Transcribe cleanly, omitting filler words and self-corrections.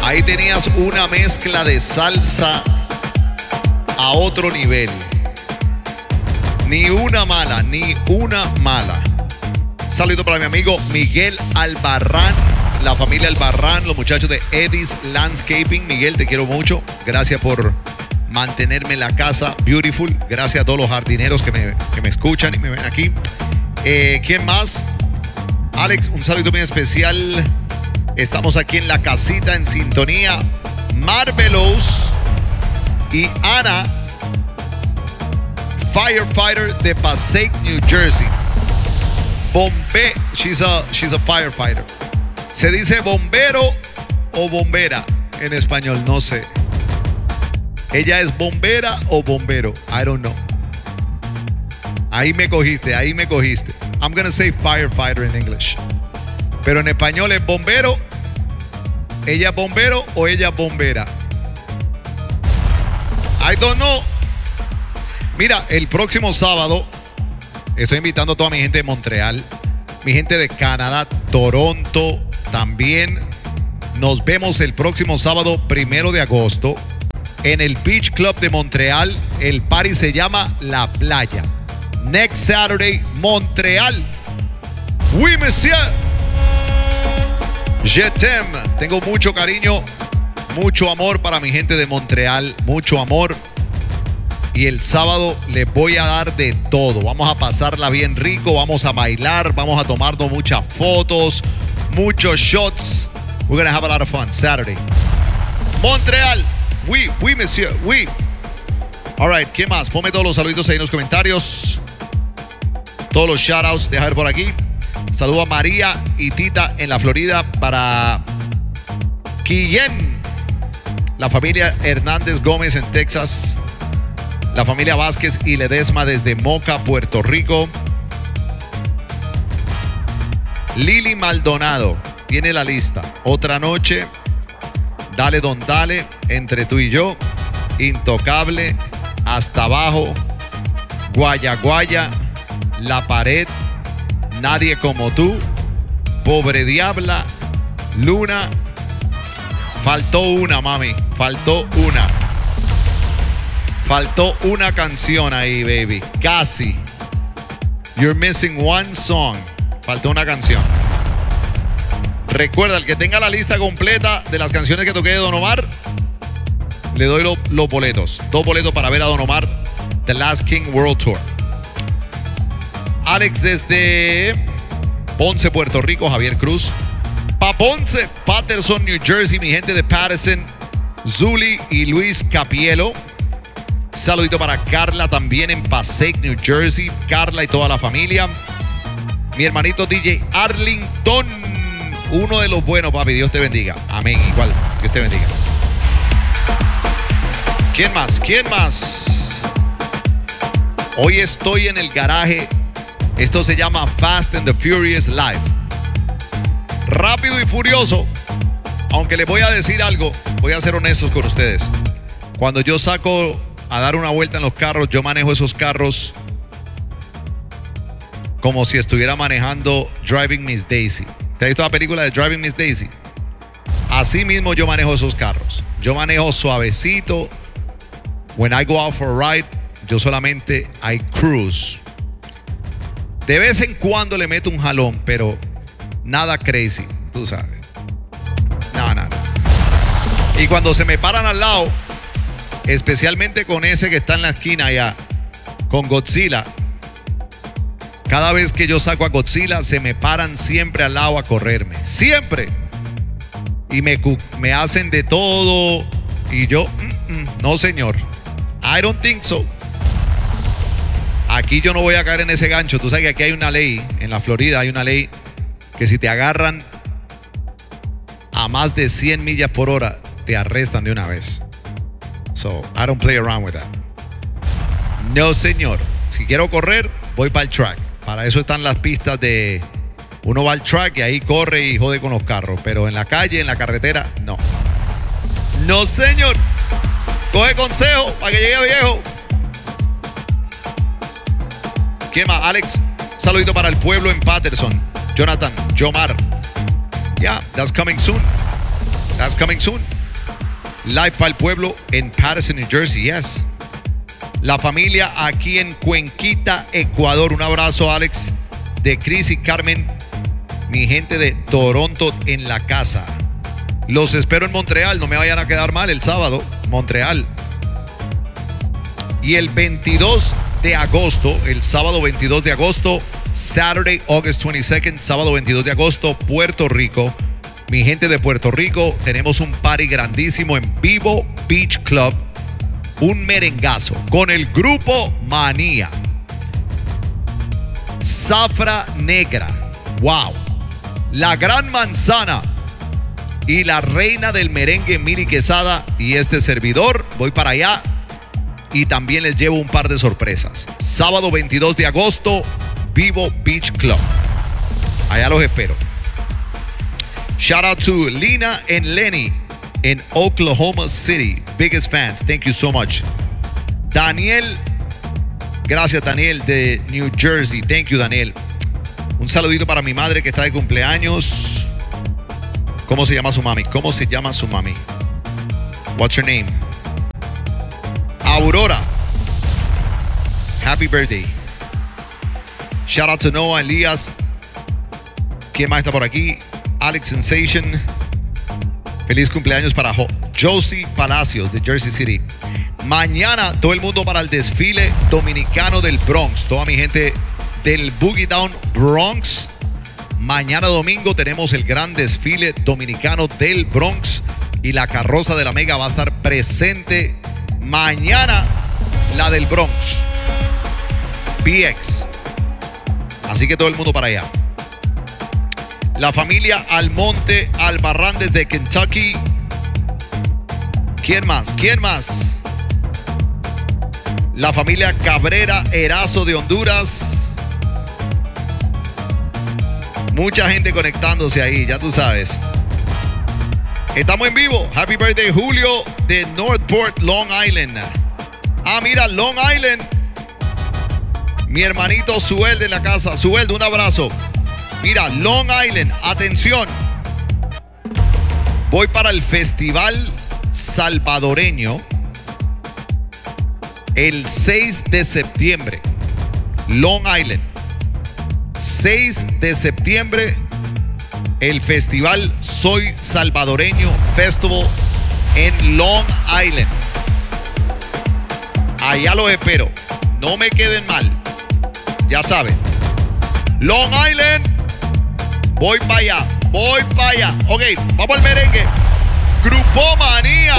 Ahí tenías una mezcla de salsa a otro nivel. Ni una mala, ni una mala. Saludo para mi amigo Miguel Albarrán, la familia Albarrán, los muchachos de Eddie's Landscaping. Miguel, te quiero mucho. Gracias por mantenerme la casa beautiful. Gracias a todos los jardineros que me escuchan y me ven aquí. ¿Quién más? Alex, un saludo muy especial. Estamos aquí en la casita en sintonía. Marvelous y Ana, firefighter de Passaic, New Jersey. She's a firefighter. ¿Se dice bombero o bombera en español? No sé. ¿Ella es bombera o bombero? I don't know. Ahí me cogiste. I'm gonna say firefighter in English. Pero en español es bombero. ¿Ella es bombero o ella es bombera? I don't know. Mira, el próximo sábado estoy invitando a toda mi gente de Montreal, mi gente de Canadá, Toronto también. Nos vemos el próximo sábado 1 de agosto en el Beach Club de Montreal. El party se llama La Playa. Next Saturday, Montreal. Oui, monsieur. Je t'aime. Tengo mucho cariño, mucho amor para mi gente de Montreal. Mucho amor. Y el sábado les voy a dar de todo. Vamos a pasarla bien rico. Vamos a bailar. Vamos a tomarnos muchas fotos. Muchos shots. We're going to have a lot of fun Saturday. Montreal. Oui, monsieur. Oui. All right. ¿Qué más? Ponme todos los saluditos ahí en los comentarios. Todos los shoutouts. Deja ver por aquí. Saludo a María y Tita en la Florida. Para Quillén. La familia Hernández Gómez en Texas. La familia Vázquez y Ledesma desde Moca, Puerto Rico. Lili Maldonado tiene la lista. Otra noche. Dale don dale. Entre tú y yo. Intocable. Hasta abajo. Guaya Guaya. La pared. Nadie como tú. Pobre diabla. Luna. Faltó una, mami. Faltó una. Faltó una canción ahí, baby. Casi. You're missing one song. Faltó una canción. Recuerda, el que tenga la lista completa de las canciones que toqué de Don Omar, le doy los boletos. 2 boletos para ver a Don Omar, The Last King World Tour. Alex desde Ponce, Puerto Rico. Javier Cruz. Pa' Ponce, Patterson, New Jersey. Mi gente de Patterson, Zuli y Luis Capielo. Saludito para Carla también en Passaic, New Jersey. Carla y toda la familia. Mi hermanito DJ Arlington. Uno de los buenos, papi. Dios te bendiga. Amén. Igual. Dios te bendiga. ¿Quién más? ¿Quién más? Hoy estoy en el garaje. Esto se llama Fast and the Furious Live. Rápido y furioso. Aunque les voy a decir algo, voy a ser honestos con ustedes. Cuando yo saco a dar una vuelta en los carros, yo manejo esos carros como si estuviera manejando Driving Miss Daisy. ¿Te has visto la película de Driving Miss Daisy? Así mismo yo manejo esos carros. Yo manejo suavecito. When I go out for a ride, yo solamente I cruise. De vez en cuando le meto un jalón, pero nada crazy, tú sabes. No. Y cuando se me paran al lado, especialmente con ese que está en la esquina allá, con Godzilla. Cada vez que yo saco a Godzilla, se me paran siempre al lado a correrme. Siempre. Y me hacen de todo. Y yo, no señor. I don't think so. Aquí yo no voy a caer en ese gancho. Tú sabes que aquí hay una ley. En la Florida hay una ley que si te agarran a más de 100 millas por hora, te arrestan de una vez. So, I don't play around with that. No, señor. Si quiero correr, voy para el track. Para eso están las pistas de... Uno va al track y ahí corre y jode con los carros. Pero en la calle, en la carretera, no. No, señor. Coge consejo para que llegue viejo. ¿Qué más, Alex? Saludito para el pueblo en Patterson. Jonathan, Jomar. Yeah, that's coming soon. That's coming soon. Live para el pueblo en Patterson, New Jersey. Yes. La familia aquí en Cuenquita, Ecuador. Un abrazo, Alex, de Chris y Carmen. Mi gente de Toronto en la casa. Los espero en Montreal. No me vayan a quedar mal el sábado. Montreal. Y el 22 de agosto, el sábado 22 de agosto, Saturday, August 22nd, sábado 22 de agosto, Puerto Rico. Mi gente de Puerto Rico, tenemos un party grandísimo en Vivo Beach Club. Un merengazo con el grupo Manía. Zafra Negra. Wow. La Gran Manzana. Y la reina del merengue, Miri Quesada. Y este servidor, voy para allá. Y también les llevo un par de sorpresas. Sábado 22 de agosto, Vivo Beach Club. Allá los espero. Shout out to Lina and Lenny in Oklahoma City. Biggest fans. Thank you so much. Daniel. Gracias, Daniel, de New Jersey. Thank you, Daniel. Un saludito para mi madre que está de cumpleaños. ¿Cómo se llama su mami? ¿Cómo se llama su mami? What's her name? Aurora. Happy birthday. Shout out to Noah, Elías. ¿Quién más está por aquí? Alex Sensation. Feliz cumpleaños para Josie Palacios de Jersey City. Mañana todo el mundo para el desfile dominicano del Bronx. Toda mi gente del Boogie Down Bronx. Mañana domingo tenemos el gran desfile dominicano del Bronx. Y la carroza de la Mega va a estar presente. Mañana la del Bronx. BX. Así que todo el mundo para allá. La familia Almonte Albarrán desde Kentucky. ¿Quién más? ¿Quién más? La familia Cabrera Erazo de Honduras. Mucha gente conectándose ahí, ya tú sabes. Estamos en vivo. Happy birthday, Julio de Northport, Long Island. Ah, mira, Long Island. Mi hermanito Suel de la casa. Suel, un abrazo. Mira, Long Island, atención. Voy para el Festival Salvadoreño el 6 de septiembre. Long Island. 6 de septiembre, el Festival Soy Salvadoreño Festival en Long Island. Allá los espero. No me queden mal. Ya saben. Long Island. Voy para allá. Voy para allá. Ok, vamos al merengue. Grupo Manía.